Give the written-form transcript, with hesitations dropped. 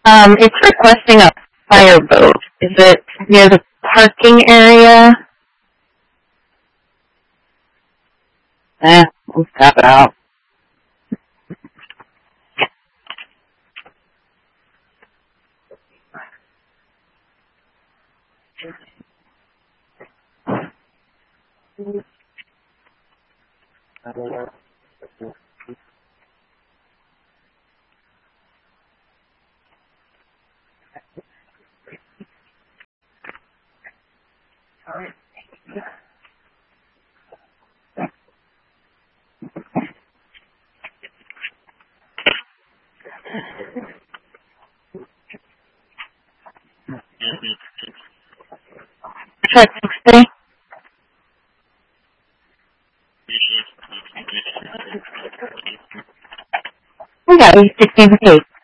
It's requesting a fireboat. Is it near the parking area? We'll tap it out. Truck 60. We got you, 16 8.